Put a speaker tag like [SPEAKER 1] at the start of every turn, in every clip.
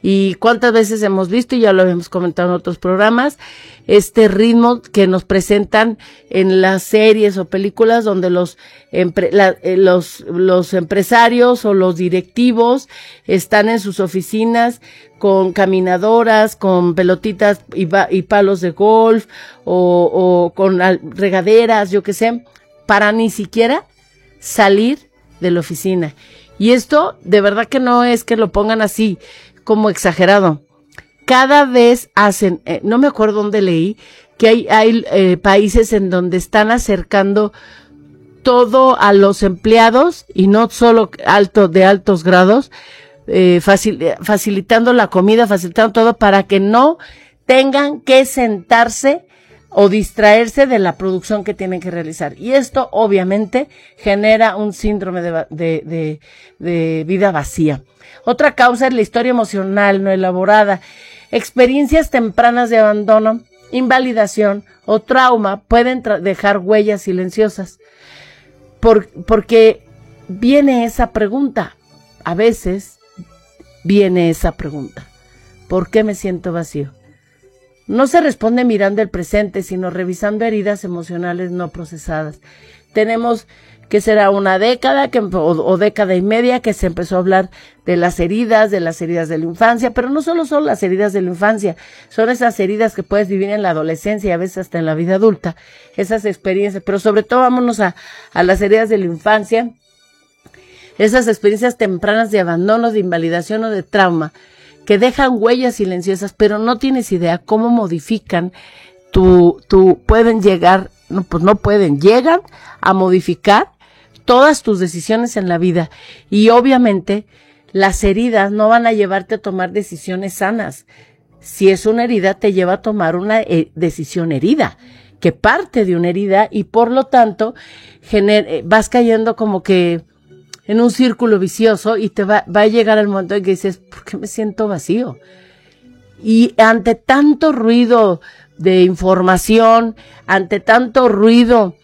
[SPEAKER 1] Y cuántas veces hemos visto, y ya lo habíamos comentado en otros programas, este ritmo que nos presentan en las series o películas donde los empresarios o los directivos están en sus oficinas con caminadoras, con pelotitas y palos de golf o con regaderas, yo qué sé, para ni siquiera salir de la oficina. Y esto de verdad que no es que lo pongan así como exagerado. Cada vez hacen, no me acuerdo dónde leí, que hay países en donde están acercando todo a los empleados y no solo de altos grados, facilitando la comida, facilitando todo para que no tengan que sentarse o distraerse de la producción que tienen que realizar. Y esto obviamente genera un síndrome de vida vacía. Otra causa es la historia emocional no elaborada. Experiencias tempranas de abandono, invalidación o trauma pueden dejar huellas silenciosas. Porque viene esa pregunta. A veces viene esa pregunta. ¿Por qué me siento vacío? No se responde mirando el presente, sino revisando heridas emocionales no procesadas. Tenemos que será una década o década y media que se empezó a hablar de las heridas de la infancia, pero no solo son las heridas de la infancia, son esas heridas que puedes vivir en la adolescencia y a veces hasta en la vida adulta, esas experiencias, pero sobre todo vámonos a las heridas de la infancia, esas experiencias tempranas de abandono, de invalidación o de trauma, que dejan huellas silenciosas, pero no tienes idea cómo modifican llegan a modificar todas tus decisiones en la vida. Y obviamente las heridas no van a llevarte a tomar decisiones sanas. Si es una herida, te lleva a tomar una decisión herida, que parte de una herida y por lo tanto vas cayendo como que en un círculo vicioso y te va a llegar el momento en que dices, ¿por qué me siento vacío? Y ante tanto ruido de información, ante tanto ruido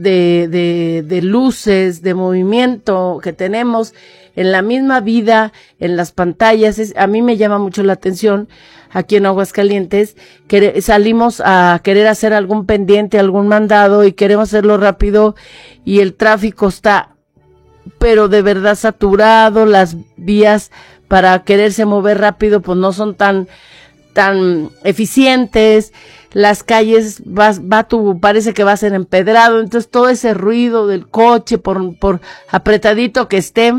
[SPEAKER 1] de luces, de movimiento que tenemos en la misma vida, en las pantallas, a mí me llama mucho la atención aquí en Aguascalientes, que salimos a querer hacer algún pendiente, algún mandado y queremos hacerlo rápido y el tráfico está pero de verdad saturado, las vías para quererse mover rápido pues no son tan eficientes, las calles parece que vas en empedrado, entonces todo ese ruido del coche por apretadito que esté,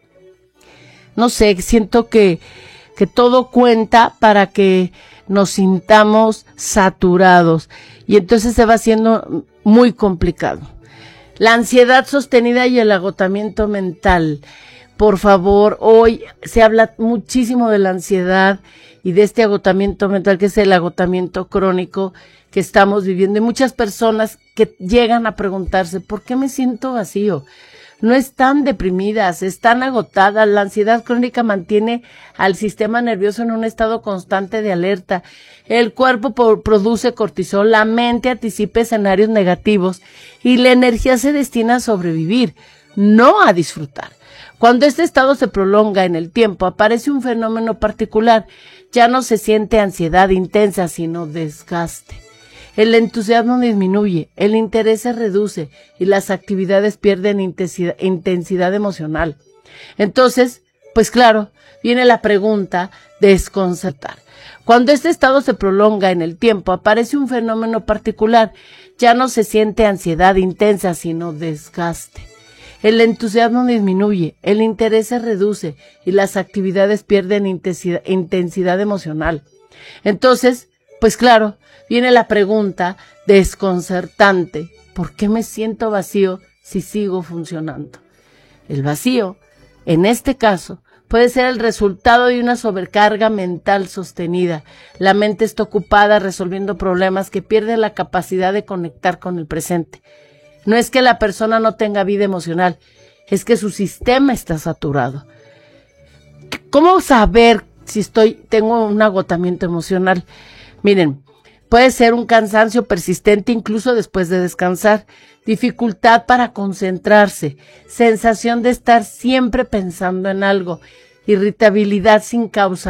[SPEAKER 1] no sé, siento que todo cuenta para que nos sintamos saturados y entonces se va haciendo muy complicado. La ansiedad sostenida y el agotamiento mental. Por favor, hoy se habla muchísimo de la ansiedad y de este agotamiento mental, que es el agotamiento crónico que estamos viviendo. Y muchas personas que llegan a preguntarse, ¿por qué me siento vacío? No están deprimidas, están agotadas. La ansiedad crónica mantiene al sistema nervioso en un estado constante de alerta. El cuerpo produce cortisol, la mente anticipa escenarios negativos y la energía se destina a sobrevivir, no a disfrutar. Cuando este estado se prolonga en el tiempo, aparece un fenómeno particular. Ya no se siente ansiedad intensa, sino desgaste. El entusiasmo disminuye, el interés se reduce y las actividades pierden intensidad emocional. Entonces, pues claro, viene la pregunta desconcertar. Cuando este estado se prolonga en el tiempo, aparece un fenómeno particular. Ya no se siente ansiedad intensa, sino desgaste. El entusiasmo disminuye, el interés se reduce y las actividades pierden intensidad emocional. Entonces, pues claro, viene la pregunta desconcertante, ¿por qué me siento vacío si sigo funcionando? El vacío, en este caso, puede ser el resultado de una sobrecarga mental sostenida. La mente está ocupada resolviendo problemas que pierde la capacidad de conectar con el presente. No es que la persona no tenga vida emocional, es que su sistema está saturado. ¿Cómo saber si tengo un agotamiento emocional? Miren, puede ser un cansancio persistente incluso después de descansar, dificultad para concentrarse, sensación de estar siempre pensando en algo, irritabilidad sin causa